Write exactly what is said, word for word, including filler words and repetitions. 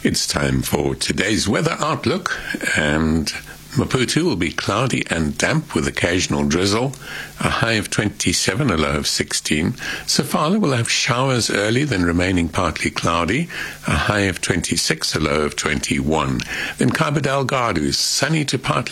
It's time for today's weather outlook, and Maputo will be cloudy and damp with occasional drizzle, a high of twenty-seven, a low of sixteen. Sofala will have showers early, then remaining partly cloudy, a high of twenty-six, a low of twenty-one. Then Cabo Delgado, sunny to partly